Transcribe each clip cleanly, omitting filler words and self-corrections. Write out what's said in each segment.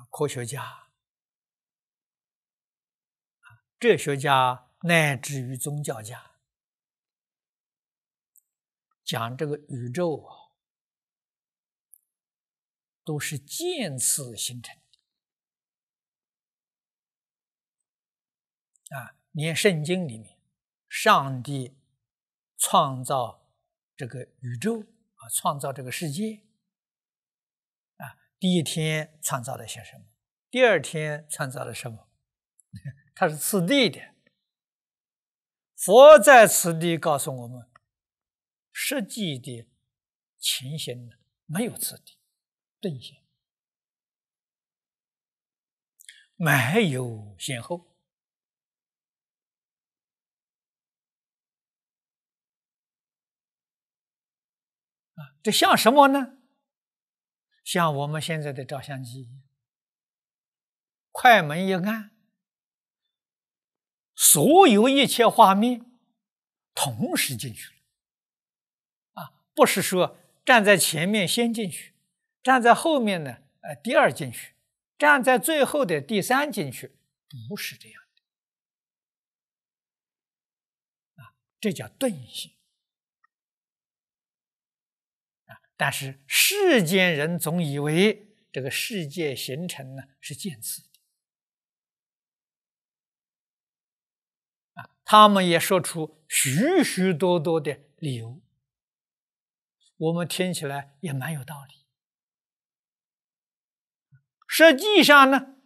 科学家、哲学家，乃至于宗教家，讲这个宇宙都是渐次形成的。连圣经里面，上帝创造这个宇宙创造这个世界第一天创造了些什么？第二天创造了什么？它是次第的。佛在此地告诉我们，实际的情形没有次第，顿现，没有先后。这像什么呢？像我们现在的照相机一样，快门一按，所有一切画面同时进去了。不是说站在前面先进去，站在后面呢第二进去，站在最后的第三进去，不是这样的。这叫顿现。但是世间人总以为这个世界形成呢是渐次的，他们也说出许许多多的理由，我们听起来也蛮有道理。实际上呢，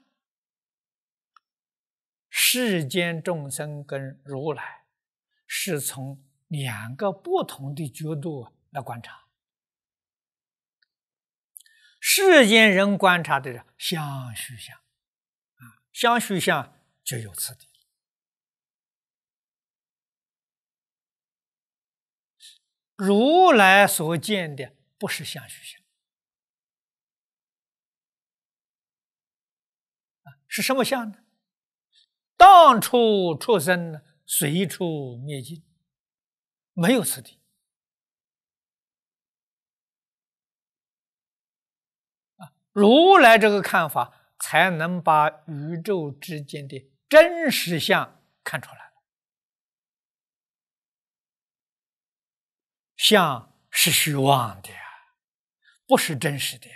世间众生跟如来是从两个不同的角度来观察。世间人观察的相续相，相续相就有次第。如来所见的不是相续相，是什么相呢？当处出生，随处灭尽，没有次第。如来这个看法，才能把宇宙之间的真实相看出来了。相是虚妄的呀，不是真实的呀。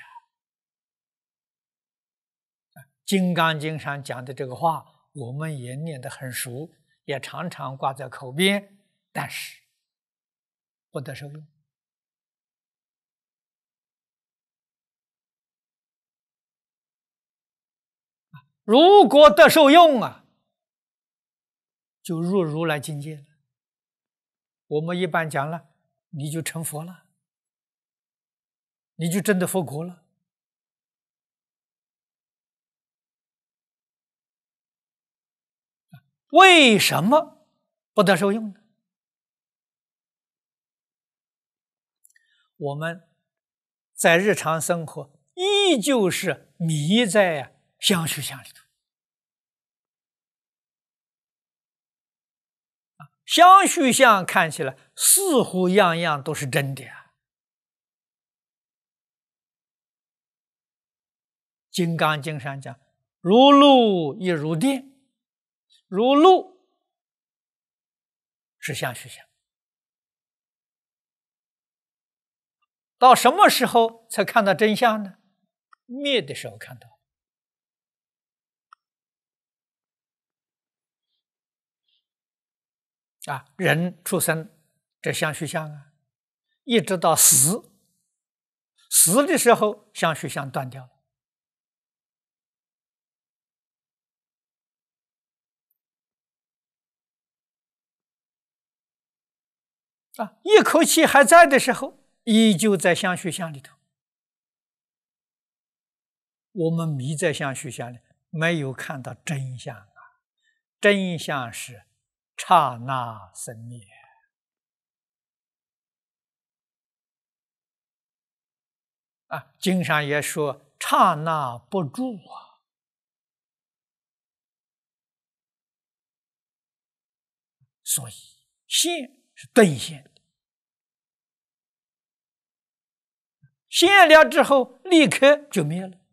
金刚经上讲的这个话，我们也念得很熟，也常常挂在口边，但是不得受用。如果得受用就入如来境界了。我们一般讲了，你就成佛了，你就真的佛国了。为什么不得受用呢？我们在日常生活依旧是迷在相续相里头。相续相看起来似乎样样都是真的金刚经上讲，如露亦如电。如露是相续相，到什么时候才看到真相呢？灭的时候看到。人出生这相续相一直到死，死的时候相续相断掉了。一口气还在的时候，依旧在相续相里头。我们迷在相续相里，没有看到真相真相是刹那生灭经上也说刹那不住所以现是顿现，现了之后立刻就灭了。